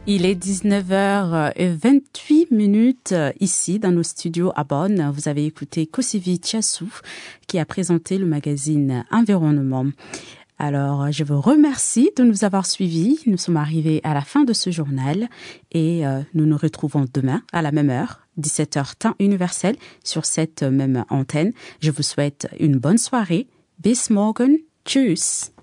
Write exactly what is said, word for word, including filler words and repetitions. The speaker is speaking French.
Il est dix-neuf heures vingt-huit minutes ici dans nos studios à Bonn. Vous avez écouté Kosivi Tiassou qui a présenté le magazine Environnement. Alors, je vous remercie de nous avoir suivis. Nous sommes arrivés à la fin de ce journal et euh, nous nous retrouvons demain à la même heure, dix-sept heures temps universel, sur cette même antenne. Je vous souhaite une bonne soirée. Bis morgen. Tschüss.